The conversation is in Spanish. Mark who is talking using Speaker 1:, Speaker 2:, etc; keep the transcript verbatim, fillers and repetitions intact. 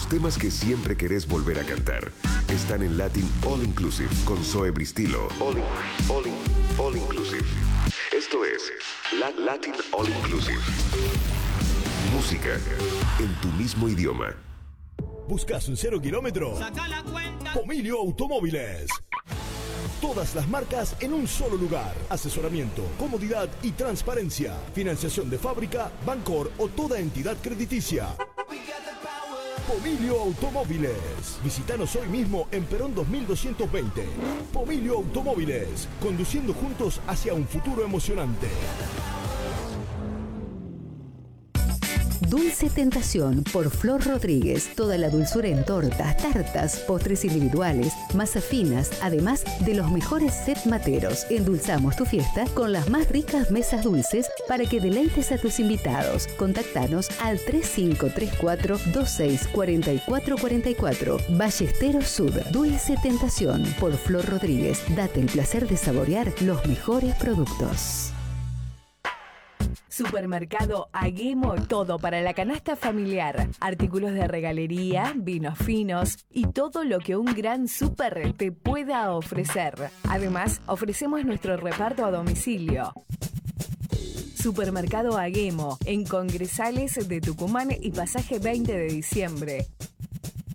Speaker 1: Los temas que siempre querés volver a cantar están en Latin All Inclusive con Zoe Bristilo. All, in, all, in, all Inclusive. Esto es La Latin All Inclusive. Música en tu mismo idioma.
Speaker 2: ¿Buscas un cero kilómetro?
Speaker 3: Saca la cuenta.
Speaker 2: Pomilio Automóviles. Todas las marcas en un solo lugar. Asesoramiento, comodidad y transparencia. Financiación de fábrica, Bancor o toda entidad crediticia. Pomilio Automóviles. Visítanos hoy mismo en Perón dos mil doscientos veinte. Pomilio Automóviles. Conduciendo juntos hacia un futuro emocionante.
Speaker 4: Dulce Tentación por Flor Rodríguez. Toda la dulzura en tortas, tartas, postres individuales, masas finas, además de los mejores set materos. Endulzamos tu fiesta con las más ricas mesas dulces para que deleites a tus invitados. Contactanos al tres cinco tres cuatro, dos seis cuatro cuatro cuatro cuatro. Ballesteros Sud. Dulce Tentación por Flor Rodríguez. Date el placer de saborear los mejores productos.
Speaker 5: Supermercado Aguemo, todo para la canasta familiar. Artículos de regalería, vinos finos y todo lo que un gran súper te pueda ofrecer. Además, ofrecemos nuestro reparto a domicilio. Supermercado Aguemo, en Congresales de Tucumán y Pasaje veinte de diciembre.